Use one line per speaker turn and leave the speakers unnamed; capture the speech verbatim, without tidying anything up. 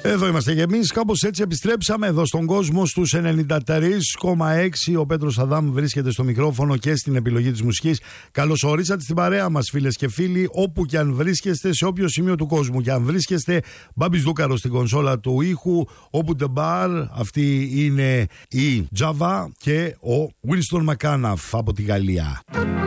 Εδώ είμαστε και εμείς, κάπως έτσι επιστρέψαμε εδώ στον κόσμο στους ενενήντα τρία κόμμα έξι. Ο Πέτρος Αδάμ βρίσκεται στο μικρόφωνο και στην επιλογή της μουσικής. Καλώς ορίσατε στην παρέα μας, φίλες και φίλοι, όπου και αν βρίσκεστε, σε όποιο σημείο του κόσμου και αν βρίσκεστε. Μπάμπης Δούκαρος στην κονσόλα του ήχου, όπου The Bar, αυτή είναι η Java και ο Winston McAnuff από τη Γαλλία.